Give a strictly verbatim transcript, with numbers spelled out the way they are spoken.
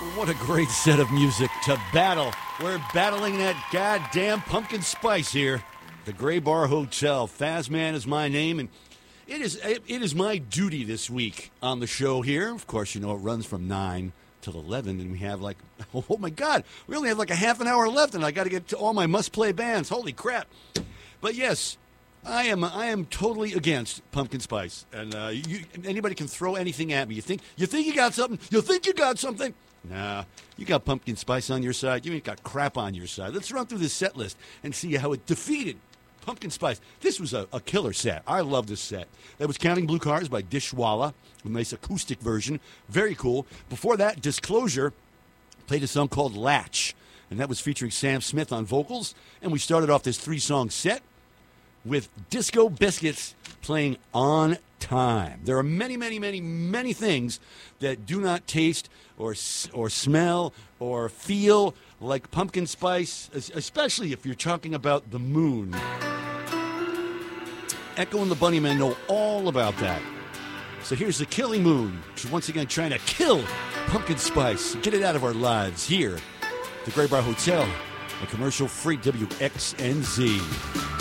What a great set of music to battle. We're battling that goddamn pumpkin spice here. The Gray Bar Hotel. Fazman is my name, and it is it, it is my duty this week on the show here. Of course, you know, it runs from nine till eleven, and we have like, oh my God, we only have like a half an hour left, and I got to get to all my must-play bands. Holy crap. But yes, I am I am totally against pumpkin spice, and uh, you, anybody can throw anything at me. You think you think you got something? You think you got something? Nah, you got pumpkin spice on your side. You ain't got crap on your side. Let's run through this set list and see how it defeated pumpkin spice. This was a, a killer set. I love this set. That was Counting Blue Cars by Dishwalla, a nice acoustic version. Very cool. Before that, Disclosure played a song called Latch, and that was featuring Sam Smith on vocals. And we started off this three-song set with Disco Biscuits playing On Time. There are many, many, many, many things that do not taste or or smell or feel like pumpkin spice, especially if you're talking about the moon. Echo and the Bunnymen know all about that. So here's the Killing Moon, which is once again trying to kill pumpkin spice. Get it out of our lives here at the Gray Bar Hotel, a commercial-free W X N Z.